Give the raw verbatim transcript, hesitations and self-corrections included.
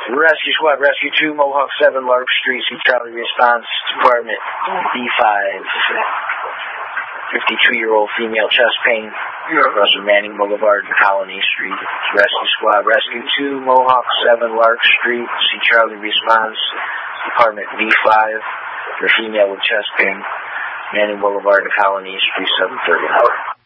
Rescue Squad, Rescue two, Mohawk seven, Lark Street, C. Charlie Response Department, B five. fifty-two-year-old female chest pain across from Manning Boulevard and Colony Street. Rescue Squad, Rescue two, Mohawk seven, Lark Street, C. Charlie Response Department, B five. For female with chest pain, Manning Boulevard and Colony Street, seven thirty.